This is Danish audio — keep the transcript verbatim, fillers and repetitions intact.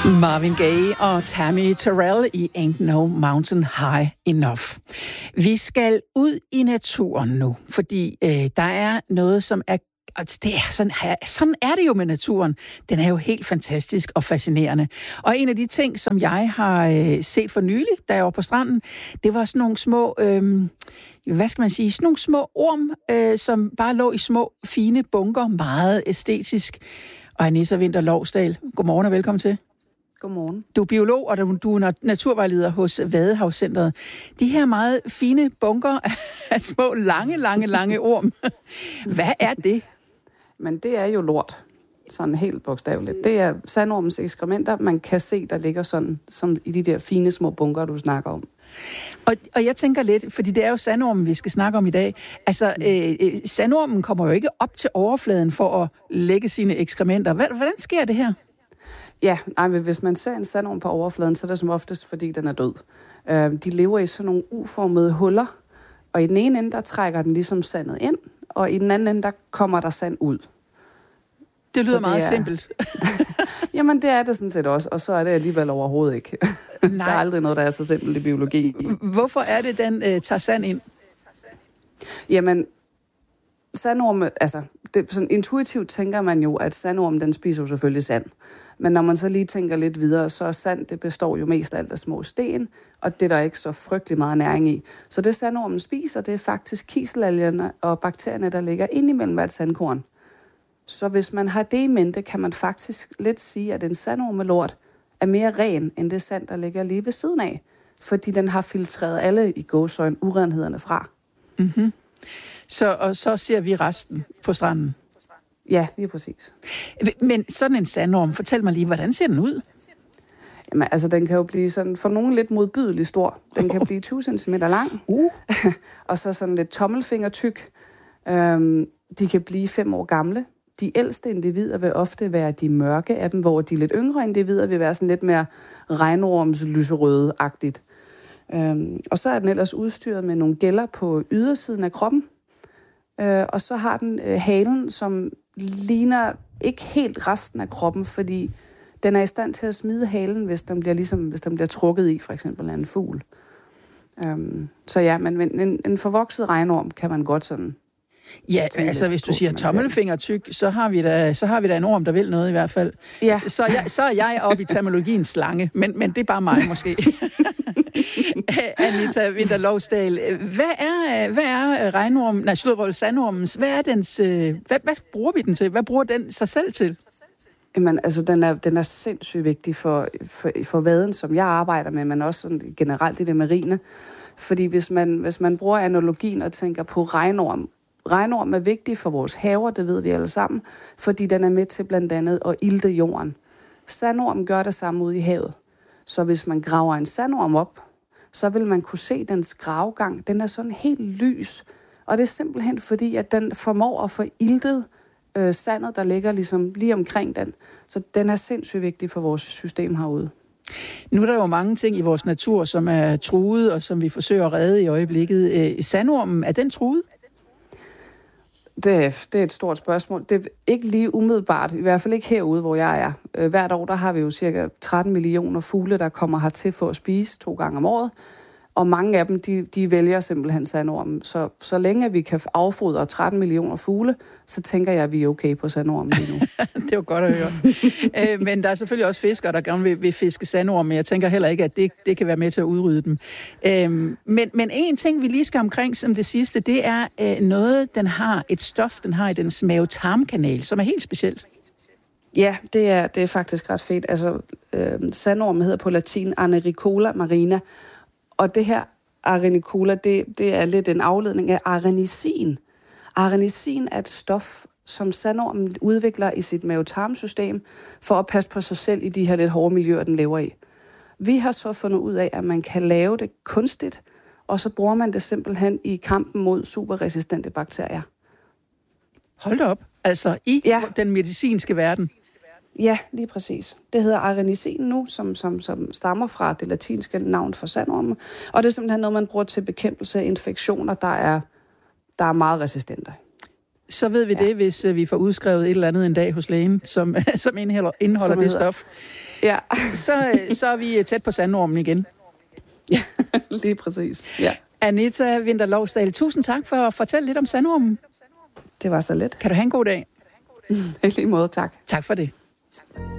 Marvin Gaye og Tammy Terrell i Ain't No Mountain High Enough. Vi skal ud i naturen nu, fordi øh, der er noget, som er det er sådan, sådan er det jo med naturen. Den er jo helt fantastisk og fascinerende. Og en af de ting, som jeg har øh, set for nylig, da jeg var på stranden, det var sådan nogle små, øh, hvad skal man sige, sådan nogle små orm, øh, som bare lå i små, fine bunker, meget æstetisk. Og Anissa Winther Lovsdal, godmorgen og velkommen til. Godmorgen. Du er biolog, og du er naturvejleder hos Vadehavscentret. De her meget fine bunker af små, lange, lange, lange orm. Hvad er det? Men det er jo lort, sådan helt bogstaveligt. Det er sandormens ekskrementer, man kan se, der ligger sådan, som i de der fine små bunker, du snakker om. Og, og jeg tænker lidt, fordi det er jo sandormen, vi skal snakke om i dag. Altså, øh, sandormen kommer jo ikke op til overfladen for at lægge sine ekskrementer. Hvordan sker det her? Ja, nej, men hvis man ser en sandorm på overfladen, så er det som oftest, fordi den er død. Øh, de lever i sådan nogle uformede huller, og i den ene ende, der trækker den ligesom sandet ind, og i den anden ende, der kommer der sand ud. Det lyder det meget er... simpelt. Jamen, det er det sådan set også, og så er det alligevel overhovedet ikke. Der er aldrig noget, der er så simpelt i biologi. Hvorfor er det, den øh, tager sand ind? Jamen, sandorme, altså, det, sådan intuitivt tænker man jo, at sandormen, den spiser jo selvfølgelig sand. Men når man så lige tænker lidt videre, så er sand, det består jo mest af alt af små sten, og det er der ikke så frygtelig meget næring i. Så det sandormen spiser, det er faktisk kiselalgerne og bakterierne, der ligger ind imellem hvert sandkorn. Så hvis man har det i mente, kan man faktisk lidt sige, at en sandormelort er mere ren, end det sand, der ligger lige ved siden af. Fordi den har filtreret alle i gåseøjne urenhederne fra. Mm-hmm. Så, og så ser vi resten på stranden? Ja, lige præcis. Men sådan en sandorm, fortæl mig lige, hvordan ser den ud? Jamen, altså, den kan jo blive sådan, for nogen lidt modbydelig stor. Den kan blive tyve centimeter lang, uh. og så sådan lidt tommelfingertyk. Øhm, de kan blive fem år gamle. De ældste individer vil ofte være de mørke af dem, hvor de lidt yngre individer vil være sådan lidt mere regnorms lyserøde-agtigt. Øhm, og så er den ellers udstyret med nogle gælder på ydersiden af kroppen. Øh, og så har den øh, halen, som ligner ikke helt resten af kroppen, fordi den er i stand til at smide halen, hvis den bliver, ligesom, hvis den bliver trukket i, for eksempel af en fugl. Øhm, så ja, men, men en, en forvokset regnorm kan man godt sådan... Ja, altså hvis du siger tommelfingertyk, så har vi da så har vi da en orm, der vil noget i hvert fald. Ja. Så, jeg, så er jeg oppe i terminologiens slange, men, men det er bare mig måske. Anissa Winther Lovsdal, hvad er, hvad er regnorm, nej, sludvold sandormens, hvad er dens, hvad, hvad bruger vi den til? Hvad bruger den sig selv til? Jamen, altså, den er, den er sindssygt vigtig for, for, for vaden, som jeg arbejder med, men også sådan, generelt i det marine. Fordi hvis man, hvis man bruger analogien og tænker på regnorm, regnorm er vigtig for vores haver, det ved vi alle sammen, fordi den er med til blandt andet at ilte jorden. Sandorm gør det samme ude i havet. Så hvis man graver en sandorm op, så vil man kunne se dens gravegang. Den er sådan helt lys, og det er simpelthen fordi, at den formår at få iltet øh, sandet, der ligger ligesom lige omkring den. Så den er sindssygt vigtig for vores system herude. Nu er der jo mange ting i vores natur, som er truet, og som vi forsøger at redde i øjeblikket. Øh, sandormen, er den truet? Det, det er et stort spørgsmål. Det er ikke lige umiddelbart, i hvert fald ikke herude, hvor jeg er. Øh, hvert år der har vi jo cirka tretten millioner fugle, der kommer hertil for at spise to gange om året. Og mange af dem, de, de vælger simpelthen sandormen. Så, så længe vi kan affodre tretten millioner fugle, så tænker jeg, at vi er okay på sandormen lige nu. Det er jo godt at høre. øh, men der er selvfølgelig også fiskere, der gerne vil, vil fiske sandorm, men jeg tænker heller ikke, at det, det kan være med til at udrydde dem. Øh, men, men en ting, vi lige skal omkring som det sidste, det er øh, noget, den har, et stof, den har i dens mave-tarmkanal, som er helt specielt. Ja, det er, det er faktisk ret fedt. Altså, øh, sandormen hedder på latin Arenicola marina, og det her arenicola, det, det er lidt en afledning af arenicin. Arenicin er et stof, som sandormen udvikler i sit mavetarmsystem for at passe på sig selv i de her lidt hårde miljøer, den lever i. Vi har så fundet ud af, at man kan lave det kunstigt, og så bruger man det simpelthen i kampen mod superresistente bakterier. Hold da op. Altså i ja. den medicinske verden. Ja, lige præcis. Det hedder arenicin nu, som, som, som stammer fra det latinske navn for sandormen. Og det er simpelthen noget, man bruger til bekæmpelse af infektioner, der er, der er meget resistente. så ved vi ja. det, hvis vi får udskrevet et eller andet en dag hos lægen, som, som indeholder, indeholder som det stof. Ja. så, så er vi tæt på sandormen igen. Ja, lige præcis. Ja. Anita Winther Lovsdal, tusind tak for at fortælle lidt om sandormen. Det var så let. Kan du have en god dag? I lige måde, tak. Tak for det.